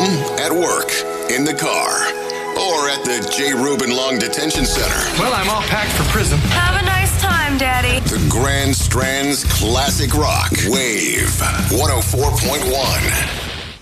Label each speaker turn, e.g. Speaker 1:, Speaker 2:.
Speaker 1: home, at work, in the car, or at the J. Reuben Long Detention Center.
Speaker 2: Well, I'm all packed for prison.
Speaker 3: Have a nice time, Daddy.
Speaker 1: The Grand Strand's Classic Rock. Wave 104.1.